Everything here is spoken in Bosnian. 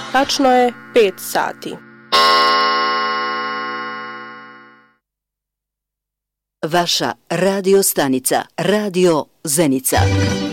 Tačno je 5 sati. Vaša radio stanica Radio Zenica.